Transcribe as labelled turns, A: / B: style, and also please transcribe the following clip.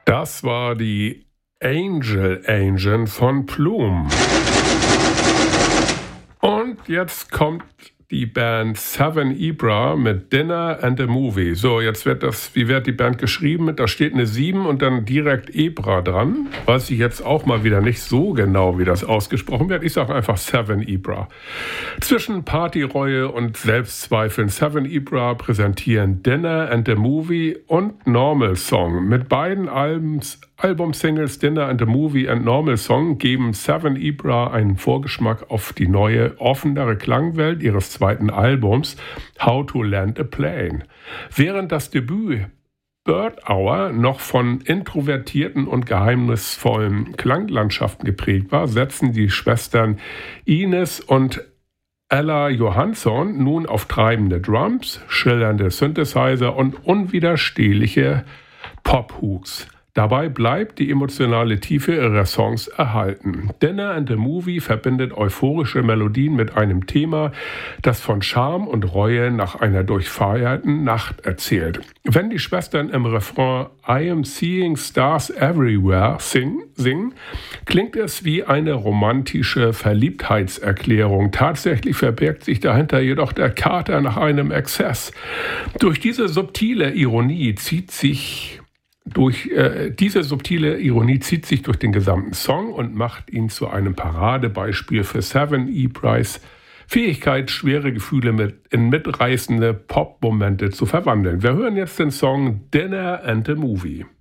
A: Das war die Angel Engine von Plume. Und jetzt kommt die Band Seven Ibra mit Dinner and a Movie. So, jetzt wie wird die Band geschrieben? Da steht eine 7 und dann direkt Ibra dran. Weiß ich jetzt auch mal wieder nicht so genau, wie das ausgesprochen wird. Ich sage einfach Seven Ibra. Zwischen Partyreue und Selbstzweifeln Seven Ibra präsentieren Dinner and a Movie und Normal Song. Mit beiden Album-Singles Dinner and a Movie und Normal Song geben Seven Ibra einen Vorgeschmack auf die neue, offenere Klangwelt ihres zweiten Albums How to Land a Plane. Während das Debüt Bird Hour noch von introvertierten und geheimnisvollen Klanglandschaften geprägt war, setzen die Schwestern Ines und Ella Johansson nun auf treibende Drums, schillernde Synthesizer und unwiderstehliche Pop-Hooks. Dabei bleibt die emotionale Tiefe ihrer Songs erhalten. Dinner and a Movie verbindet euphorische Melodien mit einem Thema, das von Scham und Reue nach einer durchfeierten Nacht erzählt. Wenn die Schwestern im Refrain I am seeing stars everywhere singen, klingt es wie eine romantische Verliebtheitserklärung. Tatsächlich verbirgt sich dahinter jedoch der Kater nach einem Exzess. Durch diese subtile Ironie zieht sich durch den gesamten Song und macht ihn zu einem Paradebeispiel für Seven Ibras Fähigkeit, schwere Gefühle in mitreißende Pop-Momente zu verwandeln. Wir hören jetzt den Song Dinner and a Movie.